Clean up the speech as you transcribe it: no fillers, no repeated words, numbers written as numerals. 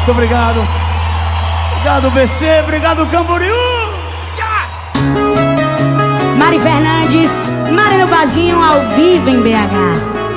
Muito obrigado. Obrigado, BC. Obrigado, Camboriú. Mari Fernandes, Mari no Barzinho, ao vivo em BH.